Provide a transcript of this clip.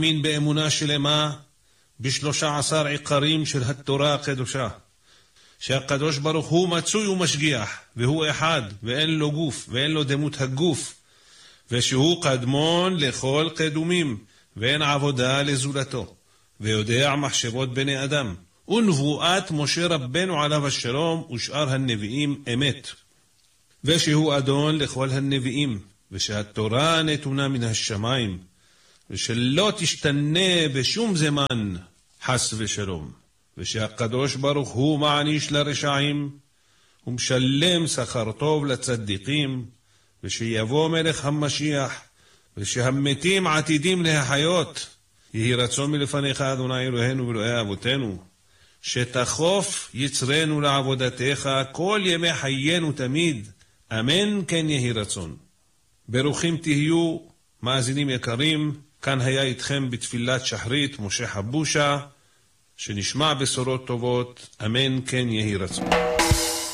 מאמין באמונה שלמה ב13 עיקרים של התורה הקדושה, שהקדוש ברוך הוא מצוי ומשגיח, והוא אחד, ואין לו גוף, ואין לו דמות הגוף, ושהוא קדמון לכל קדומים, ואין עבודה לזולתו, ויודע מחשבות בני אדם, ונבואת משה רבנו עליו השלום ושאר הנביאים אמת, ושהוא אדון לכל הנביאים, ושהתורה נתונה מן השמיים, ושלא תשתנה בשום זמן חס ושלום, ושהקדוש ברוך הוא מעניש לרשעים, ומשלם שכר טוב לצדיקים, ושיבוא מלך המשיח, ושהמתים עתידים להחיות. יהי רצון מלפניך אדוני אלוהינו ואלוהי אבותינו, שתחוף יצרנו לעבודתך כל ימי חיינו תמיד, אמן כן יהי רצון. ברוכים תהיו מאזינים יקרים, כאן היה איתכם בתפילת שחרית משה חבושה, שנשמע בשורות טובות, אמן כן יהי רצון.